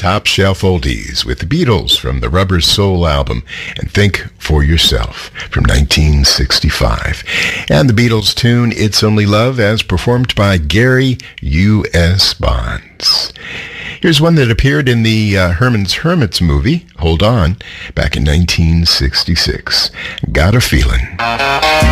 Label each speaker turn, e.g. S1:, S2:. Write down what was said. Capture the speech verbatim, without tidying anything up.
S1: Top Shelf Oldies with the Beatles from the Rubber Soul album and Think for Yourself from nineteen sixty-five. And the Beatles tune It's Only Love as performed by Gary U S. Bonds. Here's one that appeared in the uh, Herman's Hermits movie, Hold On, back in nineteen sixty-six. Got a Feeling.